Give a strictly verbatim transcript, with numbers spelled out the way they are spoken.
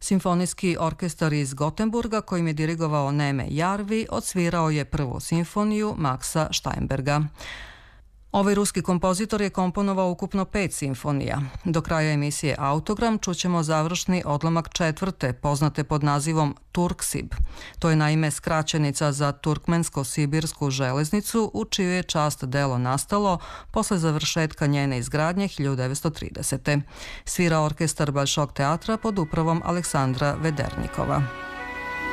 Simfonijski orkestar iz Gotemburga, kojim je dirigovao Neme Jarvi, odsvirao je prvu simfoniju Maxa Steinberga. Ovaj ruski kompozitor je komponovao ukupno pet simfonija. Do kraja emisije Autogram čućemo završni odlomak četvrte, poznate pod nazivom Turksib. To je naime skraćenica za Turkmensko-sibirsku železnicu, u čiju je čast delo nastalo posle završetka njene izgradnje hiljadu devetsto tridesete. Svira orkestar Balšog teatra pod upravom Aleksandra Vedernikova.